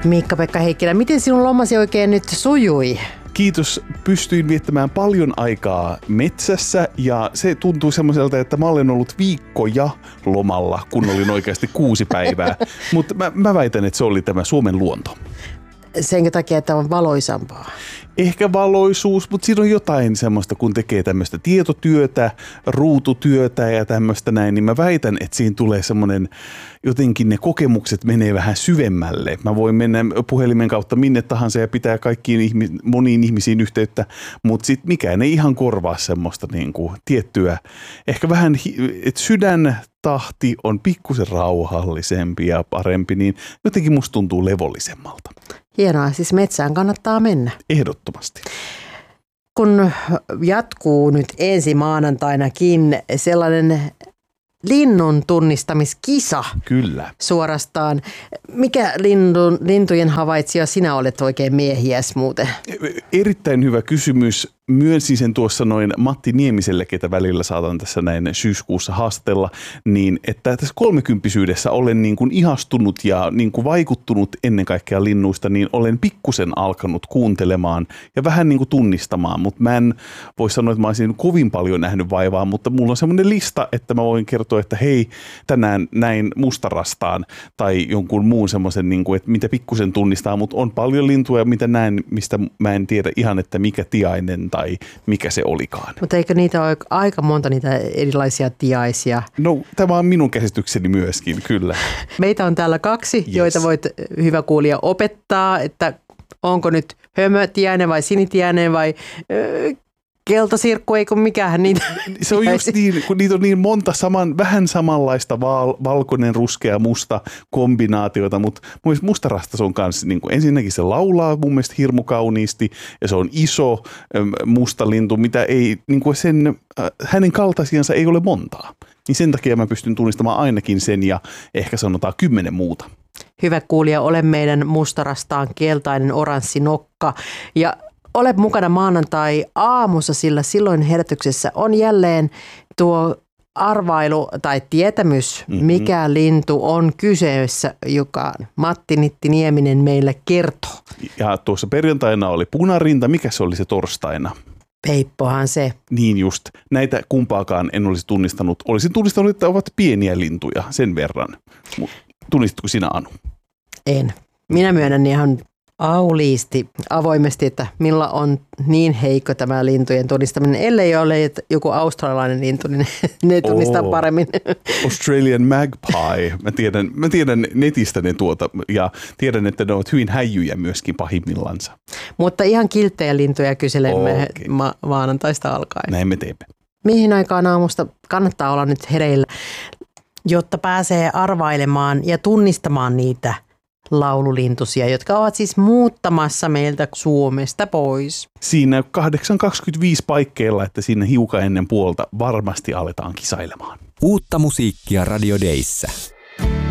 Miikka-Pekka Heikkilä, miten sinun lomasi oikein nyt sujui? Kiitos. Pystyin viettämään paljon aikaa metsässä ja se tuntuu semmoiselta, että mä olen ollut viikkoja lomalla, kun olin oikeasti 6 päivää. Mutta mä väitän, että se oli tämä Suomen luonto. Senkö takia, että on valoisampaa? Ehkä valoisuus, mutta siinä on jotain semmoista, kun tekee tämmöistä tietotyötä, ruututyötä ja tämmöistä näin, niin mä väitän, että siinä tulee semmoinen, jotenkin ne kokemukset menee vähän syvemmälle. Mä voin mennä puhelimen kautta minne tahansa ja pitää moniin ihmisiin yhteyttä, mutta sitten mikään ei ihan korvaa semmoista niin kuin tiettyä, ehkä vähän, että sydäntahti on pikkusen rauhallisempi ja parempi, niin jotenkin musta tuntuu levollisemmalta. Hienoa, siis metsään kannattaa mennä. Ehdottomasti. Kun jatkuu nyt ensi maanantainakin sellainen linnun tunnistamiskisa. Kyllä. Suorastaan. Mikä lintujen havaitsija sinä olet oikein miehiäs muuten? Erittäin hyvä kysymys. Myönsin sen tuossa noin Matti Niemiselle, ketä välillä saatan tässä näin syyskuussa haastatella, niin että tässä 30-syydessä olen niin kuin ihastunut ja niin kuin vaikuttunut ennen kaikkea linnuista, niin olen pikkusen alkanut kuuntelemaan ja vähän niin kuin tunnistamaan, mutta mä en voi sanoa, että mä olisin kovin paljon nähnyt vaivaa, mutta mulla on semmoinen lista, että mä voin kertoa, että hei, tänään näin mustarastaan tai jonkun muun semmoisen, niin kuin, että mitä pikkusen tunnistaa, mutta on paljon lintuja, mitä näen, mistä mä en tiedä ihan, että mikä tiainen tai mikä se olikaan. Mutta eikö niitä ole aika monta niitä erilaisia tiaisia? No, tämä on minun käsitykseni myöskin, kyllä. Meitä on täällä 2, joita voit, hyvä kuulija, opettaa, että onko nyt hömötiäinen vai sinitiäinen vai keltasirkku, eikö mikähän niitä. Se on just niin, kun niitä on niin monta vähän samanlaista valkoinen, ruskea, musta kombinaatiota, mutta mun mielestä mustarastas on kanssa, niin kuin ensinnäkin se laulaa mun mielestä hirmu kauniisti ja se on iso musta lintu, mitä ei, niin kuin hänen kaltaisiansa ei ole montaa. Niin sen takia mä pystyn tunnistamaan ainakin sen ja ehkä sanotaan 10 muuta. Hyvä kuulija, ole meidän mustarastaan keltainen oranssi nokka ja ole mukana maanantai-aamussa, sillä silloin herätyksessä on jälleen tuo arvailu tai tietämys, mikä lintu on kyseessä, joka Matti Nitti Nieminen meille kertoo. Ja tuossa perjantaina oli punarinta, mikä se oli se torstaina? Peippohan se. Niin just. Näitä kumpaakaan en olisi tunnistanut. Olisin tunnistanut, että ovat pieniä lintuja sen verran. Tunnistitko sinä, Anu? En. Minä myönnän ihan auliisti, avoimesti, että millä on niin heikko tämä lintujen tunnistaminen. Ellei ole joku australialainen lintu, niin ne tunnistaa paremmin. Australian magpie. Mä tiedän netistä ne ja tiedän, että ne ovat hyvin häijyjä myöskin pahimmillansa. Mutta ihan kilttejä lintuja kyselemme maanantaista alkaen. Näin me teemme. Mihin aikaan aamusta kannattaa olla nyt hereillä, jotta pääsee arvailemaan ja tunnistamaan niitä laululintusia, jotka ovat siis muuttamassa meiltä Suomesta pois. Siinä 8.25 paikkeilla, että siinä hiukan ennen puolta varmasti aletaan kisailemaan. Uutta musiikkia Radio Dayssä.